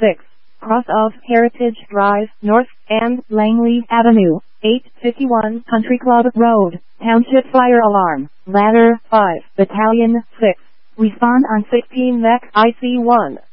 6. Cross of Heritage Drive, North, and Langley Avenue, 851 Country Club Road, Township Fire Alarm, Ladder 5, Battalion 6. Respond on 16 MEC IC1.